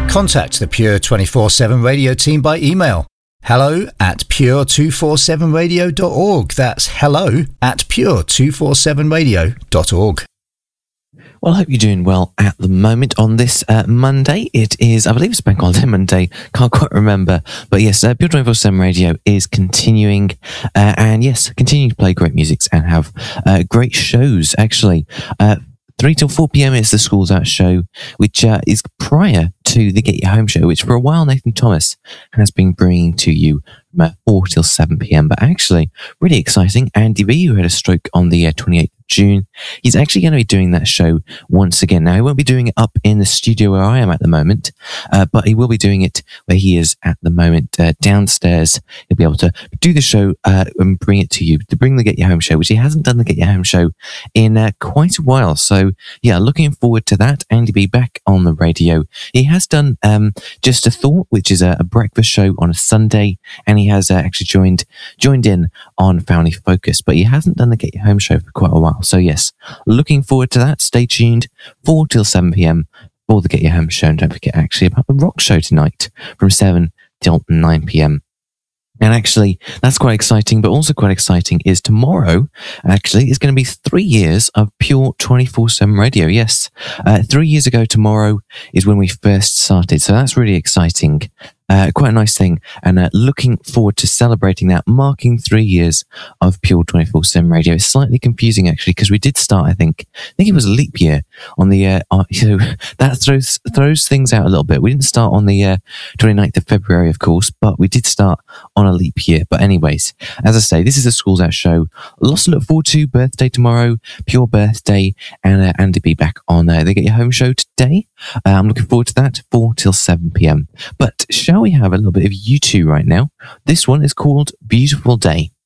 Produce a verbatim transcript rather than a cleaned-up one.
Contact the Pure twenty-four seven Radio team by email. Hello at pure two forty-seven radio dot org. That's hello at pure two forty-seven radio dot org. Well, I hope you're doing well at the moment on this uh, Monday. It is, I believe it's Bank Holiday Monday. Can't quite remember. But yes, uh, Pure twenty-four seven Radio is continuing. Uh, and yes, continuing to play great music and have uh, great shows, actually. Uh, three till four p.m. is the Schools Out show, which uh, is prior to the Get Your Home show, which for a while Nathan Thomas has been bringing to you from uh, four till seven p.m. But actually, really exciting, Andy B, who had a stroke on the uh, twenty-eighth of June, he's actually going to be doing that show once again. Now, he won't be doing it up in the studio where I am at the moment, uh, but he will be doing it where he is at the moment, uh, downstairs. He'll be able to do the show uh, and bring it to you, to bring the Get Your Home show, which he hasn't done the Get Your Home show in uh, quite a while. So, yeah, looking forward to that. Andy B back on the radio. He has done um, Just a Thought, which is a, a breakfast show on a Sunday, and he has uh, actually joined joined in on Family Focus, but he hasn't done the Get Your Home show for quite a while. So yes, looking forward to that. Stay tuned, four till seven p.m. for the Get Your Home show. And don't forget actually about the rock show tonight from seven till nine p.m. And actually, that's quite exciting, but also quite exciting is tomorrow, actually, is going to be three years of Pure twenty-four seven Radio. Yes, uh, three years ago tomorrow is when we first started. So that's really exciting. Uh, quite a nice thing, and uh, looking forward to celebrating that, marking three years of Pure twenty-four seven Radio. It's slightly confusing, actually, because we did start, I think, I think it was a leap year on the, uh, uh, so that throws throws things out a little bit. We didn't start on the uh, twenty-ninth of February, of course, but we did start on a leap year. But anyways, as I say, this is the Schools Out show. Lots to look forward to. Birthday tomorrow, Pure birthday, and uh, Andy B back on uh, the Get Your Home show today. Uh, I'm looking forward to that, four till seven p.m. But shall we have a little bit of U two right now? This one is called Beautiful Day.